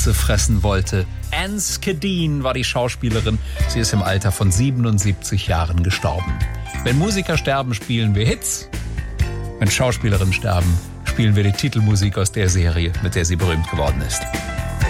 Katze fressen wollte. Anne Skadden war die Schauspielerin. Sie ist im Alter von 77 Jahren gestorben. Wenn Musiker sterben, spielen wir Hits. Wenn Schauspielerinnen sterben, spielen wir die Titelmusik aus der Serie, mit der sie berühmt geworden ist.